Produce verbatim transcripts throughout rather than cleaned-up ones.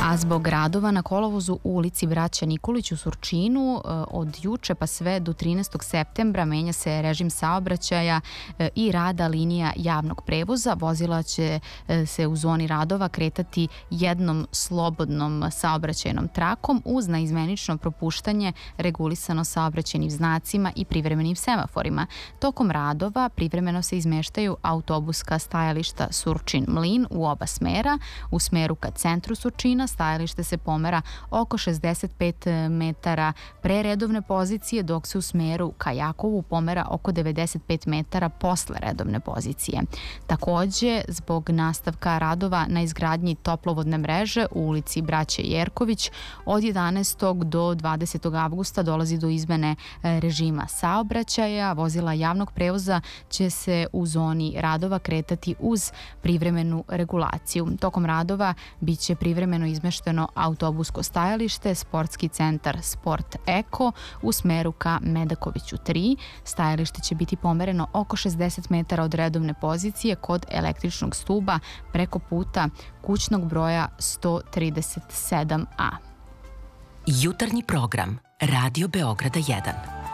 A zbog radova na kolovozu u ulici Braća Nikolić u Surčinu od juče pa sve do trinaestog septembra menja se režim saobraćaja i rada linija javnog prevoza. Vozila će se u zoni radova kretati jednom slobodnom saobraćajnom trakom uz naizmenično propuštanje regulisano saobraćajnim znacima i privremenim semaforima. Tokom radova privremeno se izmeštaju autobuska stajališta Surčin-Mlin u oba smera. U smeru ka centru Surčina stajalište se pomera oko šezdeset pet metara pre redovne pozicije, dok se u smeru ka Jakovu pomera oko devedeset pet metara posle redovne pozicije. Takođe, zbog nastavka radova na izgradnji toplovodne mreže u ulici Braće Jerković od jedanaestog do dvadesetog avgusta dolazi do izmene režima saobraćaja. Vozila javnog prevoza će se u zoni radova kretati uz privremenu regulaciju. Tokom radova biće privremeno izmešteno autobusko stajalište, sportski centar Sport Eko u smeru ka Medakoviću tri. Stajalište će biti pomereno oko šezdeset metara od redovne pozicije kod električnog stuba preko puta kućnog broja sto trideset sedam a. Jutarnji program Radio Beograda jedan.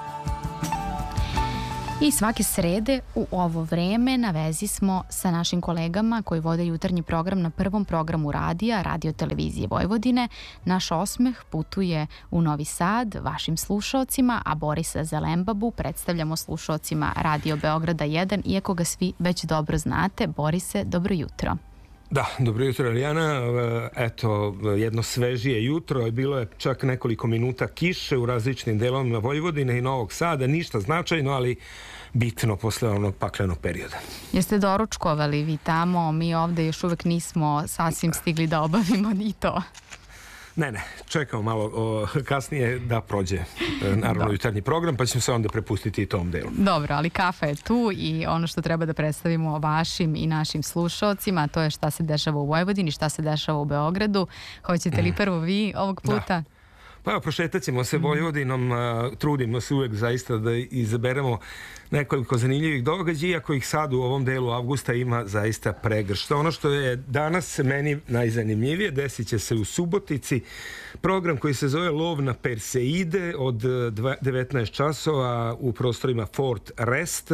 I svake srede u ovo vreme na vezi smo sa našim kolegama koji vode jutarnji program na prvom programu radija, Radio Televizije Vojvodine. Naš osmeh putuje u Novi Sad vašim slušaocima, a Borisa Zelembabu predstavljamo slušaocima Radio Beograda jedan, iako ga svi već dobro znate. Borise, dobro jutro. Da, dobro jutro, Arijana. Eto, jedno svežije jutro. Bilo je čak nekoliko minuta kiše u različnim delovima Vojvodine i Novog Sada. Ništa značajno, ali bitno posle onog paklenog perioda. Jeste doručkovali vi tamo? Mi ovde još uvek nismo sasvim stigli da obavimo i to. Ne, ne, čekamo malo o, kasnije da prođe naravno jutarnji program, pa ćemo se onda prepustiti i tom delu. Dobro, ali kafa je tu i ono što treba da predstavimo vašim i našim slušaocima, to je šta se dešava u Vojvodini, šta se dešava u Beogradu. Hoćete li prvo vi ovog puta? Da. Pa evo, prošetat ćemo se Vojvodinom, trudimo se uvek zaista da izaberemo nekoliko zanimljivih događaja, iako ih sad u ovom delu avgusta ima zaista pregršt. Ono što je danas meni najzanimljivije, desit će se u Subotici program koji se zove Lov na Perseide od devetnaest časova u prostorima Fort Rest.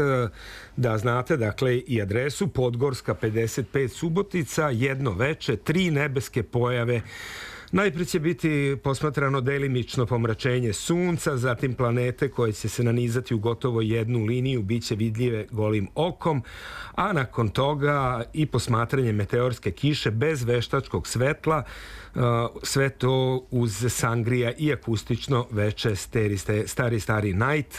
Da znate, dakle, i adresu Podgorska pedeset pet Subotica, jedno veče, tri nebeske pojave. Najprije će biti posmatrano delimično pomračenje sunca, zatim planete koje će se nanizati u gotovo jednu liniju, bit će vidljive golim okom, a nakon toga i posmatranje meteorske kiše bez veštačkog svetla, sve to uz sangrija i akustično veče Stari Stari Night.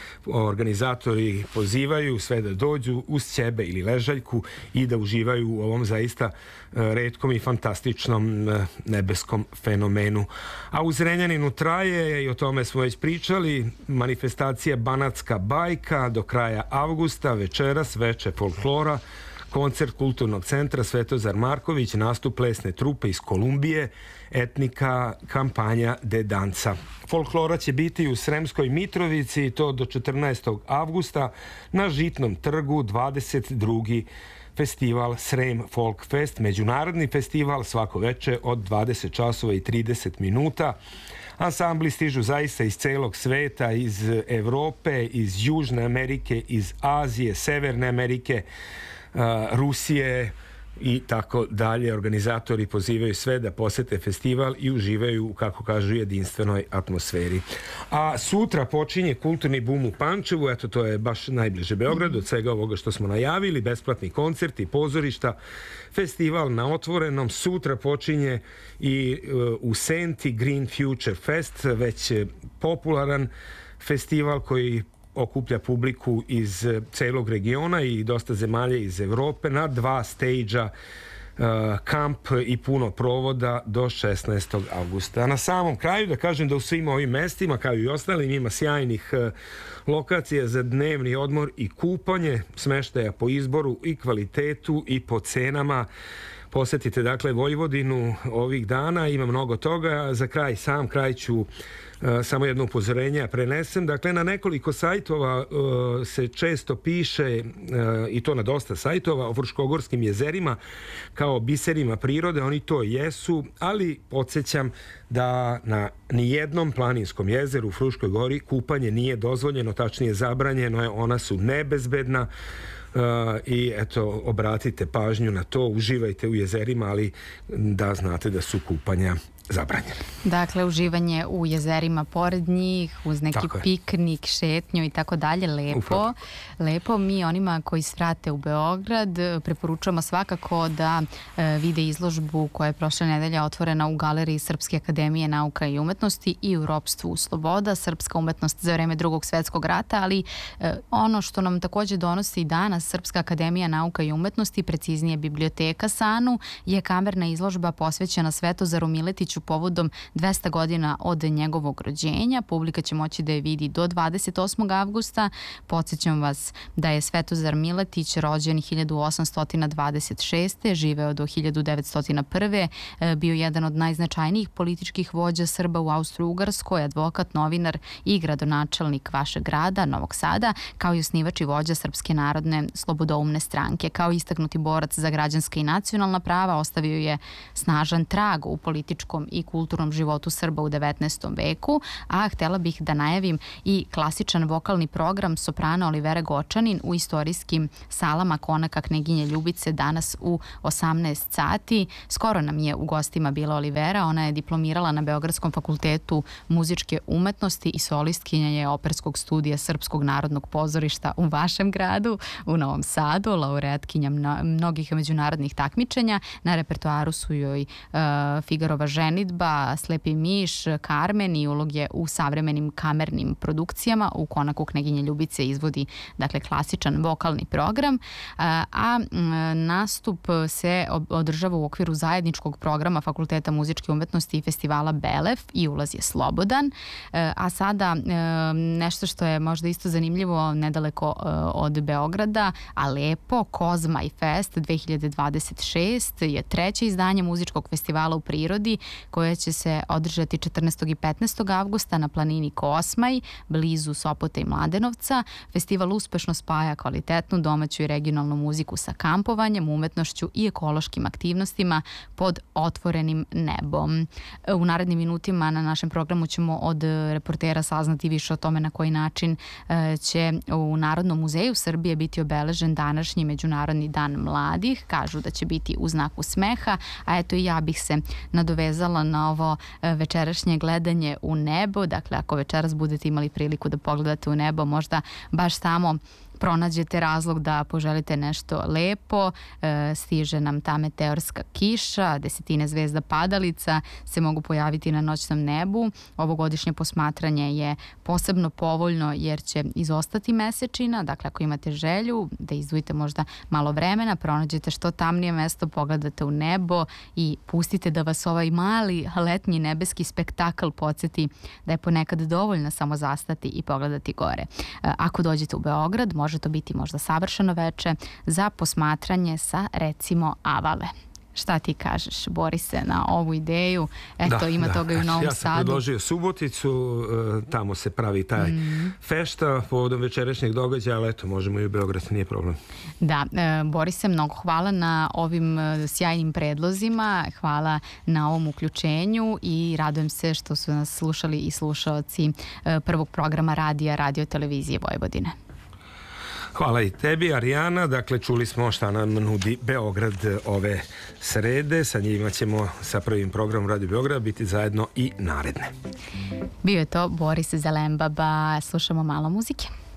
Organizatori pozivaju sve da dođu uz ćebe ili ležaljku i da uživaju u ovom zaista retkom i fantastičnom nebeskom fenomenu. A u Zrenjaninu traje, i o tome smo već pričali, manifestacija Banatska bajka do kraja avgusta, večeras veče folklora, koncert Kulturnog centra Svetozar Marković, nastup plesne trupe iz Kolumbije, etnika, kampanja de danca. Folklora će biti u Sremskoj Mitrovici, to do četrnaestog avgusta, na Žitnom trgu, dvadeset drugi festival Srem Folk Fest, međunarodni festival, svako veče od dvadeset časova i trideset minuta. Ansambli stižu zaista iz celog sveta, iz Evrope, iz Južne Amerike, iz Azije, Severne Amerike, Rusije i tako dalje. Organizatori pozivaju sve da posete festival i uživaju, kako kažu, jedinstvenoj atmosferi. A sutra počinje kulturni bum u Pančevu, eto, to je baš najbliže Beogradu od svega ovoga što smo najavili, besplatni koncerti, pozorišta, festival na otvorenom. Sutra počinje i u Senti Green Future Fest, već popularan festival koji okuplja publiku iz celog regiona i dosta zemalja iz Evrope na dva stage-a, kamp i puno provoda do šesnaestog avgusta. A na samom kraju da kažem da u svim ovim mestima, kao i ostalim, ima sjajnih lokacija za dnevni odmor i kupanje, smeštaja po izboru i kvalitetu i po cenama posetite dakle Vojvodinu ovih dana, ima mnogo toga. Za kraj, sam kraj ću samo jedno upozorenje prenesem. Dakle, na nekoliko sajtova uh, se često piše, uh, i to na dosta sajtova, o Fruškogorskim jezerima kao biserima prirode. Oni to jesu, ali podsjećam da na nijednom planinskom jezeru u Fruškoj gori kupanje nije dozvoljeno, tačnije zabranjeno je, ona su nebezbedna. Uh, i eto, obratite pažnju na to, uživajte u jezerima, ali da znate da su kupanja zabranjene. Dakle, uživanje u jezerima pored njih, uz neki piknik, šetnju i tako dalje, lepo. Upravo. Lepo. Mi onima koji svrate u Beograd preporučujemo svakako da e, vide izložbu koja je prošle nedelje otvorena u Galeriji Srpske akademije nauka i umetnosti i u Ropstvu sloboda, srpska umetnost za vreme Drugog svetskog rata, ali e, ono što nam takođe donosi danas Srpska akademija nauka i umetnosti, preciznije biblioteka Sanu, je kamerna izložba posvećena Svetozaru Miletiću povodom dvesta godina od njegovog rođenja. Publika će moći da je vidi do dvadeset osmog avgusta. Podsjećam vas da je Svetozar Miletić rođen hiljadu osamsto dvadeset šeste. živeo do hiljadu devetsto prve. bio jedan od najznačajnijih političkih vođa Srba u Austro-Ugarskoj, advokat, novinar i gradonačelnik vašeg grada, Novog Sada, kao i osnivač i vođa Srpske narodne slobodoumne stranke. Kao istaknuti borac za građanska i nacionalna prava, ostavio je snažan trag u političkom i kulturnom životu Srba u devetnaestom veku, a htela bih da najavim i klasičan vokalni program soprana Olivere Gočanin u istorijskim salama Konaka Kneginje Ljubice danas u osamnaest sati. Skoro nam je u gostima bila Olivera, ona je diplomirala na Beogradskom fakultetu muzičke umetnosti i solistkinja je operskog studija Srpskog narodnog pozorišta u vašem gradu, u Novom Sadu, laureatkinja mnogih međunarodnih takmičenja. Na repertoaru su joj uh, Figarova ženidba, Slepi miš, Karmen i uloge u savremenim kamernim produkcijama. U Konaku Kneginje Ljubice izvodi dakle klasičan vokalni program, a, a nastup se održava u okviru zajedničkog programa Fakulteta muzičke umetnosti i festivala Belef i ulaz je slobodan. A sada nešto što je možda isto zanimljivo nedaleko od Beograda, a lepo, Kozma i Fest dve hiljade dvadeset šeste je treće izdanje muzičkog festivala u prirodi koje će se održati četrnaestog i petnaestog avgusta na planini Kosmaj, blizu Sopota i Mladenovca. Festival uspešno spaja kvalitetnu domaću i regionalnu muziku sa kampovanjem, umetnošću i ekološkim aktivnostima pod otvorenim nebom. U narednim minutima na našem programu ćemo od reportera saznati više o tome na koji način će u Narodnom muzeju Srbije biti obeležen današnji Međunarodni dan mladih. Kažu da će biti u znaku smeha, a eto i ja bih se nadovezala na ovo večerašnje gledanje u nebo. Dakle, ako večeras budete imali priliku da pogledate u nebo, možda baš tamo pronađete razlog da poželite nešto lepo. E, stiže nam ta meteorska kiša, desetine zvezda padalica se mogu pojaviti na noćnom nebu. Ovogodišnje posmatranje je posebno povoljno jer će izostati mesečina. Dakle, ako imate želju da izdvojite možda malo vremena, pronađete što tamnije mesto, pogledate u nebo i pustite da vas ovaj mali letnji nebeski spektakl podsjeti da je ponekad dovoljno samo zastati i pogledati gore. E, ako dođete u Beograd, može to biti možda savršeno veče za posmatranje sa recimo Avale. Šta ti kažeš, Borise, na ovu ideju? Eto, da, ima da. toga i u Novom ja Sadu. Ja sam predložio Suboticu, tamo se pravi taj mm. fešta povodom večerašnjeg događaja, ali eto, možemo i u Beograd, nije problem. Da, Borise, mnogo hvala na ovim sjajnim predlozima, hvala na ovom uključenju i radujem se što su nas slušali i slušaoci prvog programa radija Radio Televizije Vojvodine. Hvala i tebi, Arijana. Dakle, čuli smo šta nam nudi Beograd ove srede. Sa njima ćemo sa prvim programom Radio Beograd biti zajedno i naredne. Bio je to Boris Zelembaba. Slušamo malo muzike.